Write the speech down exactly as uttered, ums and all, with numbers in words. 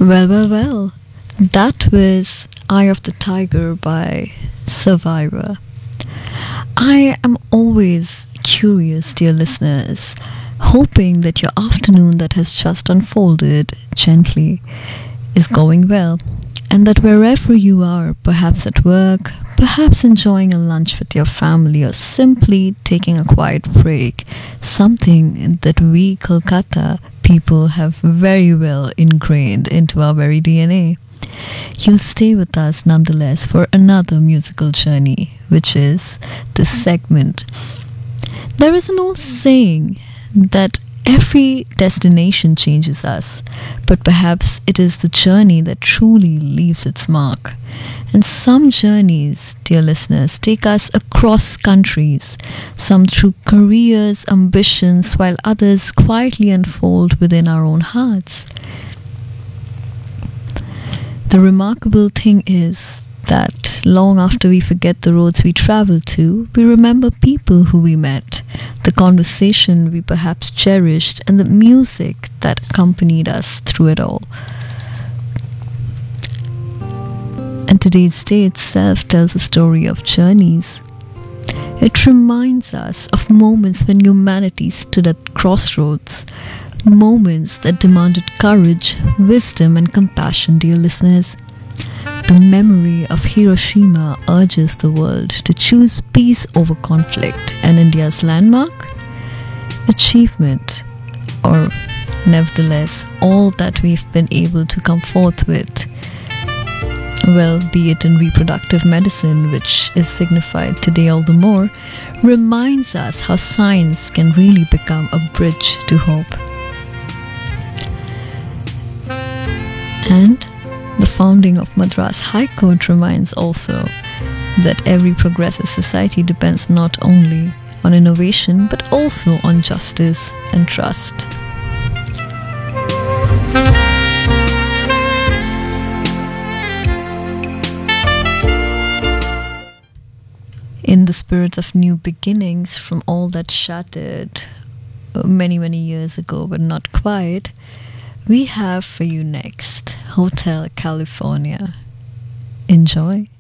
Well, well, well. That was Eye of the Tiger by Survivor. I am always curious, dear listeners, hoping that your afternoon that has just unfolded gently is going well, and that wherever you are, perhaps at work, perhaps enjoying a lunch with your family, or simply taking a quiet break, something that we Kolkata people have very well ingrained into our very D N A. You stay with us nonetheless for another musical journey, which is this segment. There is an old saying that every destination changes us, but perhaps it is the journey that truly leaves its mark. And some journeys, dear listeners, take us across countries, some through careers, ambitions, while others quietly unfold within our own hearts. The remarkable thing is that long after we forget the roads we traveled to, we remember people who we met, the conversation we perhaps cherished, and the music that accompanied us through it all. And today's day itself tells a story of journeys. It reminds us of moments when humanity stood at crossroads, moments that demanded courage, wisdom, and compassion, dear listeners. The memory of Hiroshima urges the world to choose peace over conflict, and India's landmark? Achievement, or nevertheless, all that we've been able to come forth with. Well, be it in reproductive medicine, which is signified today all the more, reminds us how science can really become a bridge to hope. And the founding of Madras High Court reminds also that every progressive society depends not only on innovation but also on justice and trust. In the spirit of new beginnings from all that shattered many, many years ago, but not quite, we have for you next Hotel California. Enjoy.